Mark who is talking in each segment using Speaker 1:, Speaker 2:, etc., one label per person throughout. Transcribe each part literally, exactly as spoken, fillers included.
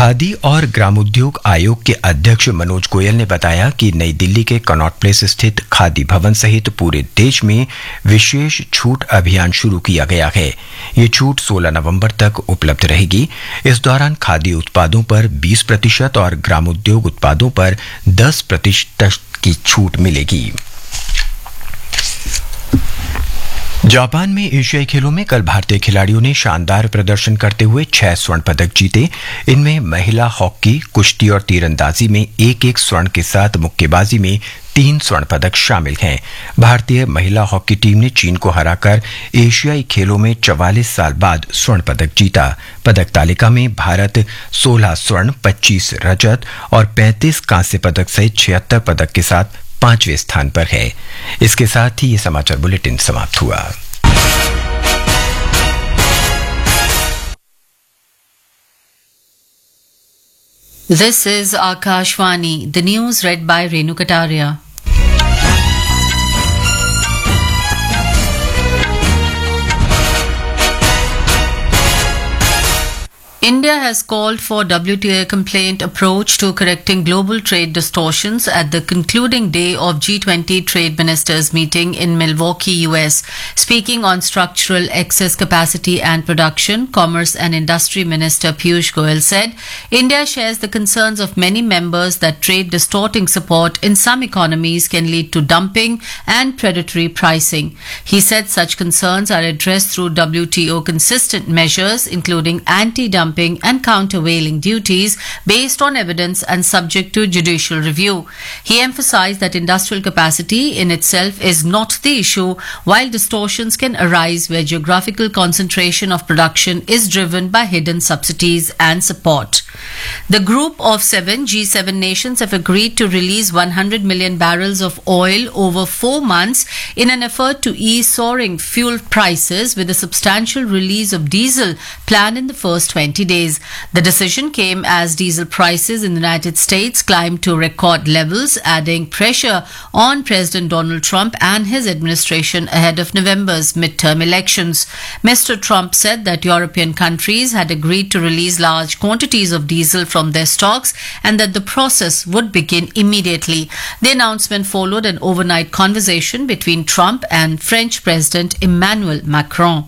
Speaker 1: खादी और ग्रामोद्योग आयोग के अध्यक्ष मनोज गोयल ने बताया कि नई दिल्ली के कनॉट प्लेस स्थित खादी भवन सहित पूरे देश में विशेष छूट अभियान शुरू किया गया है। ये छूट सोलह नवंबर तक उपलब्ध रहेगी। इस दौरान खादी उत्पादों पर बीस प्रतिशत और ग्रामोद्योग उत्पादों पर दस प्रतिशत की छूट मिलेगी। जापान में एशियाई खेलों में कल भारतीय खिलाड़ियों ने शानदार प्रदर्शन करते हुए छह स्वर्ण पदक जीते। इनमें महिला हॉकी, कुश्ती और तीरंदाजी में एक एक स्वर्ण के साथ मुक्केबाजी में तीन स्वर्ण पदक शामिल हैं। भारतीय महिला हॉकी टीम ने चीन को हराकर एशियाई खेलों में चवालीस साल बाद स्वर्ण पदक जीता। पदक तालिका में भारत सोलह स्वर्ण, पच्चीस रजत और पैंतीस कांस्य पदक सहित छिहत्तर पदक के साथ पांचवें स्थान पर है। इसके साथ ही ये समाचार बुलेटिन समाप्त हुआ।
Speaker 2: This is Akashvani, the news read by Renu Kataria. India has called for W T O complaint approach to correcting global trade distortions at the concluding day of G twenty trade ministers meeting in Milwaukee, U S. Speaking on structural excess capacity and production, Commerce and Industry Minister Piyush Goyal said India shares the concerns of many members that trade distorting support in some economies can lead to dumping and predatory pricing. He said such concerns are addressed through W T O consistent measures including anti-dumping and countervailing duties based on evidence and subject to judicial review. He emphasized that industrial capacity in itself is not the issue, while distortions can arise where geographical concentration of production is driven by hidden subsidies and support. The group of seven G seven nations have agreed to release one hundred million barrels of oil over four months in an effort to ease soaring fuel prices, with a substantial release of diesel planned in the first twenty days. The decision came as diesel prices in the United States climbed to record levels, adding pressure on President Donald Trump and his administration ahead of November's midterm elections. Mister Trump said that European countries had agreed to release large quantities of diesel from their stocks and that the process would begin immediately. The announcement followed an overnight conversation between Trump and French President Emmanuel Macron.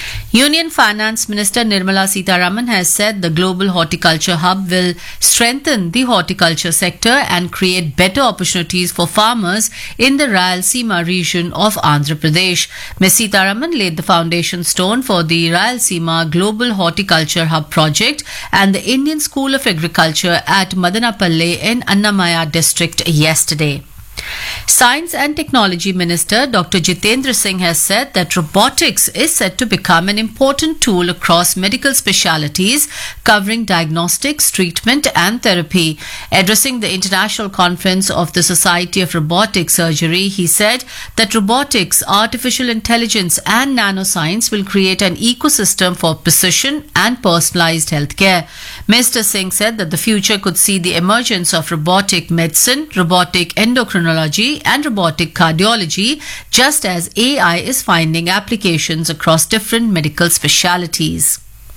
Speaker 2: Union Finance Minister Nirmala Sitharaman has said the Global Horticulture Hub will strengthen the horticulture sector and create better opportunities for farmers in the Rayalaseema region of Andhra Pradesh. Miz Sitharaman laid the foundation stone for the Rayalaseema Global Horticulture Hub project and the Indian School of Agriculture at Madanapalle in Annamaya district yesterday. Science and Technology Minister Doctor Jitendra Singh has said that robotics is set to become an important tool across medical specialities, covering diagnostics, treatment and therapy. Addressing the International Conference of the Society of Robotic Surgery, he said that robotics, artificial intelligence and nanoscience will create an ecosystem for precision and personalized healthcare. Mister Singh said that the future could see the emergence of robotic medicine, robotic endocrinology and robotic cardiology, just as A I is finding applications across different medical specialities.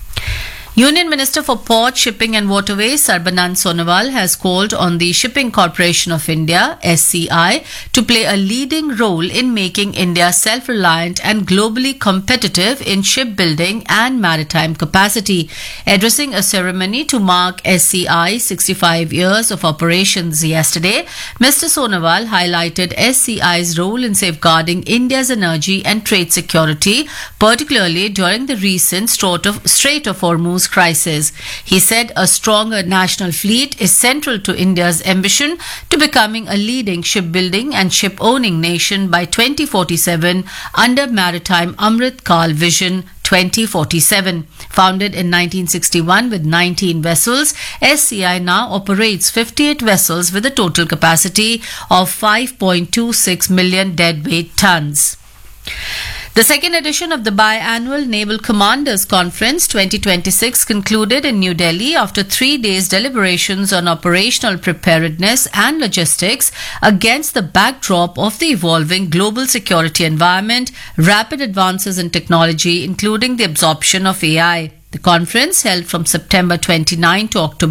Speaker 2: Union Minister for Port, Shipping and Waterways Sarbanand Sonowal has called on the Shipping Corporation of India S C I to play a leading role in making India self-reliant and globally competitive in shipbuilding and maritime capacity. Addressing a ceremony to mark S C I's sixty-five years of operations yesterday, Mister Sonowal highlighted S C I's role in safeguarding India's energy and trade security, particularly during the recent Strait of, Strait of Hormuz crisis. He said a stronger national fleet is central to India's ambition to becoming a leading shipbuilding and ship-owning nation by twenty forty-seven under Maritime Amrit Kal Vision twenty forty-seven. Founded in nineteen sixty-one with nineteen vessels, S C I now operates fifty-eight vessels with a total capacity of five point two six million deadweight tons. The second edition of the biannual Naval Commanders Conference twenty twenty-six concluded in New Delhi after three days deliberations on operational preparedness and logistics against the backdrop of the evolving global security environment, rapid advances in technology, including the absorption of A I. The conference, held from September twenty-ninth to October